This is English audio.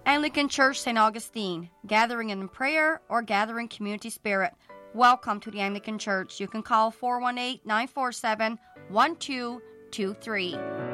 Anglican Church St. Augustine, gathering in prayer or gathering community spirit. Welcome to the Anglican Church. You can call 418-947-1223.